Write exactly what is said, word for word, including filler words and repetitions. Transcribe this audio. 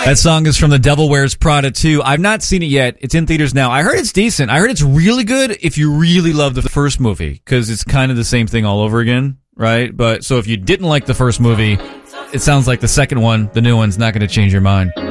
That song is from The Devil Wears Prada two. I've not seen it yet. It's in theaters now. I heard it's decent. I heard it's really good if you really love the first movie, because it's kind of the same thing all over again, right? But so if you didn't like the first movie, it sounds like the second one, the new one's not going to change your mind.